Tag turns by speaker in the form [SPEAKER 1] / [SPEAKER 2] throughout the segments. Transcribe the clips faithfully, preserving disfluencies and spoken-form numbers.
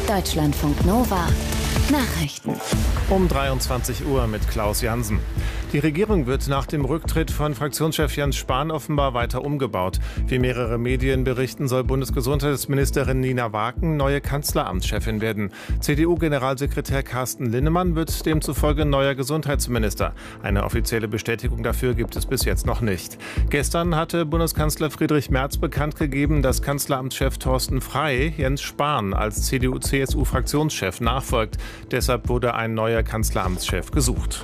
[SPEAKER 1] Deutschlandfunk Nova Nachrichten.
[SPEAKER 2] Um dreiundzwanzig Uhr mit Klaus Jansen. Die Regierung wird nach dem Rücktritt von Fraktionschef Jens Spahn offenbar weiter umgebaut. Wie mehrere Medien berichten, soll Bundesgesundheitsministerin Nina Waken neue Kanzleramtschefin werden. C D U-Generalsekretär Carsten Linnemann wird demzufolge neuer Gesundheitsminister. Eine offizielle Bestätigung dafür gibt es bis jetzt noch nicht. Gestern hatte Bundeskanzler Friedrich Merz bekannt gegeben, dass Kanzleramtschef Thorsten Frey Jens Spahn als C D U-C S U-Fraktionschef nachfolgt. Deshalb wurde ein neuer Kanzleramtschef gesucht.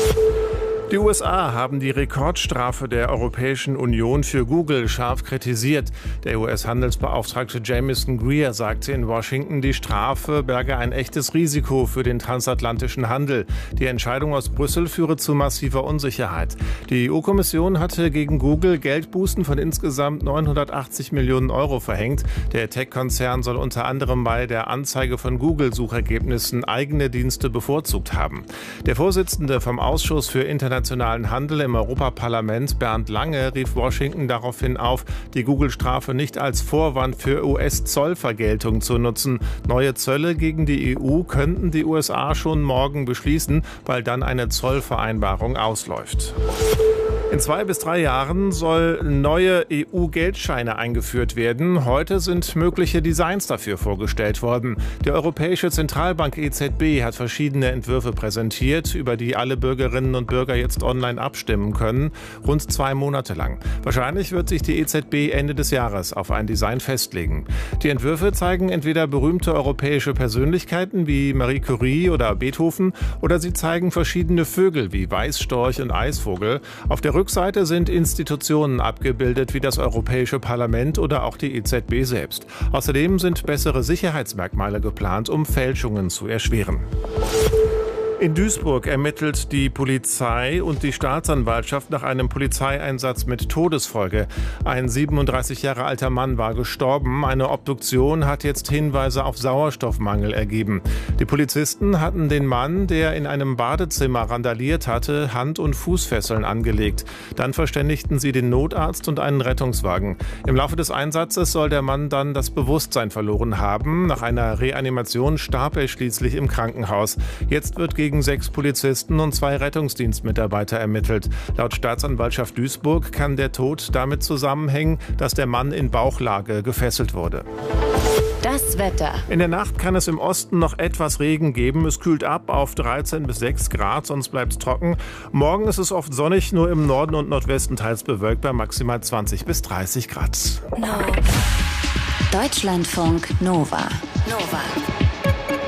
[SPEAKER 2] Die U S A haben die Rekordstrafe der Europäischen Union für Google scharf kritisiert. Der U S-Handelsbeauftragte Jamieson Greer sagte in Washington, die Strafe berge ein echtes Risiko für den transatlantischen Handel. Die Entscheidung aus Brüssel führe zu massiver Unsicherheit. Die E U-Kommission hatte gegen Google Geldbußen von insgesamt neunhundertachtzig Millionen Euro verhängt. Der Tech-Konzern soll unter anderem bei der Anzeige von Google-Suchergebnissen eigene Dienste bevorzugt haben. Der Vorsitzende vom Ausschuss für Internationalen Internationalen Handel im Europaparlament, Bernd Lange, rief Washington daraufhin auf, die Google-Strafe nicht als Vorwand für U S-Zollvergeltung zu nutzen. Neue Zölle gegen die E U könnten die U S A schon morgen beschließen, weil dann eine Zollvereinbarung ausläuft. In zwei bis drei Jahren soll neue E U-Geldscheine eingeführt werden. Heute sind mögliche Designs dafür vorgestellt worden. Die Europäische Zentralbank E Z B hat verschiedene Entwürfe präsentiert, über die alle Bürgerinnen und Bürger jetzt online abstimmen können, rund zwei Monate lang. Wahrscheinlich wird sich die E Z B Ende des Jahres auf ein Design festlegen. Die Entwürfe zeigen entweder berühmte europäische Persönlichkeiten wie Marie Curie oder Beethoven, oder sie zeigen verschiedene Vögel wie Weißstorch und Eisvogel. Auf der Rückseite sind Institutionen abgebildet wie das Europäische Parlament oder auch die E Z B selbst. Außerdem sind bessere Sicherheitsmerkmale geplant, um Fälschungen zu erschweren. In Duisburg ermittelt die Polizei und die Staatsanwaltschaft nach einem Polizeieinsatz mit Todesfolge. Ein siebenunddreißig Jahre alter Mann war gestorben. Eine Obduktion hat jetzt Hinweise auf Sauerstoffmangel ergeben. Die Polizisten hatten den Mann, der in einem Badezimmer randaliert hatte, Hand- und Fußfesseln angelegt. Dann verständigten sie den Notarzt und einen Rettungswagen. Im Laufe des Einsatzes soll der Mann dann das Bewusstsein verloren haben. Nach einer Reanimation starb er schließlich im Krankenhaus. Jetzt wird gegen sechs Polizisten und zwei Rettungsdienstmitarbeiter ermittelt. Laut Staatsanwaltschaft Duisburg kann der Tod damit zusammenhängen, dass der Mann in Bauchlage gefesselt wurde.
[SPEAKER 1] Das Wetter.
[SPEAKER 2] In der Nacht kann es im Osten noch etwas Regen geben. Es kühlt ab auf dreizehn bis sechs Grad, sonst bleibt es trocken. Morgen ist es oft sonnig, nur im Norden und Nordwesten teils bewölkt bei maximal zwanzig bis dreißig Grad.
[SPEAKER 1] No. Deutschlandfunk Nova. Nova.